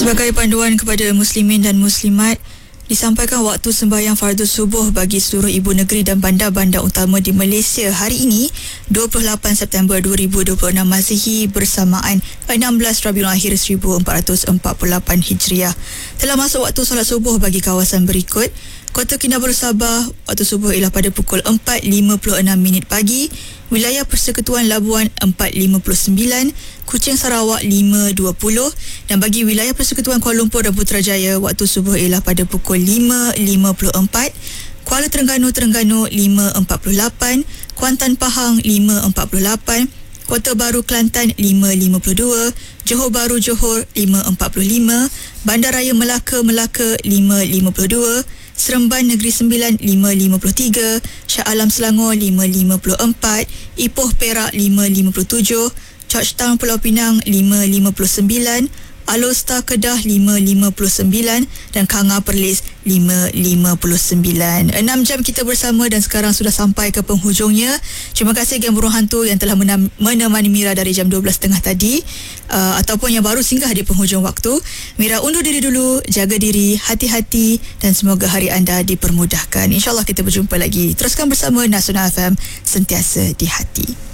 Sebagai panduan kepada muslimin dan muslimat, disampaikan waktu sembahyang fardu subuh bagi seluruh ibu negeri dan bandar-bandar utama di Malaysia hari ini 28 September 2026 Masihi bersamaan 16 Rabiul Akhir 1448 Hijriah. Telah masuk waktu solat subuh bagi kawasan berikut: Kota Kinabalu Sabah, waktu subuh ialah pada pukul 4.56 pagi, wilayah Persekutuan Labuan 4.59, Kuching Sarawak 5.20, dan bagi wilayah Persekutuan Kuala Lumpur dan Putrajaya, waktu subuh ialah pada pukul 5.54, Kuala Terengganu 5.48, Kuantan Pahang 5.48, Kota Baru Kelantan 5.52, Johor Bahru Johor 5.45, Bandaraya Melaka 5.52, Seremban Negeri Sembilan 5.53, Shah Alam Selangor 5.54, Ipoh Perak 5.57, Georgetown Pulau Pinang 5.59, Alor Star Kedah 5.59 dan Kanga Perlis 5.59. 6 jam kita bersama dan sekarang sudah sampai ke penghujungnya. Terima kasih Geng Burung Hantu yang telah menemani Mira dari jam 12.30 tadi, ataupun yang baru singgah di penghujung waktu. Mira undur diri dulu, jaga diri, hati-hati dan semoga hari anda dipermudahkan. InsyaAllah kita berjumpa lagi. Teruskan bersama Nasional FM, sentiasa di hati.